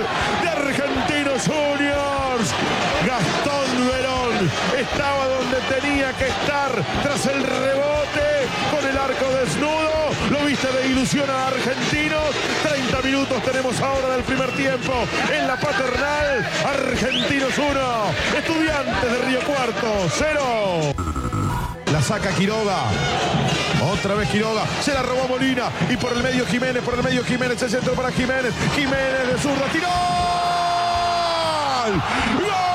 de Argentinos Juniors. Gastón Verón estaba donde tenía que estar tras el rebote con el arco desnudo. Lo viste de ilusión a Argentinos. 30 minutos tenemos ahora del primer tiempo en la Paternal. Argentinos 1, Estudiantes de Río Cuarto 0. La saca Quiroga. Otra vez Quiroga. Se la robó Molina. Y por el medio Jiménez. El centro para Jiménez. Jiménez de zurda. ¡Tiró! ¡Gol!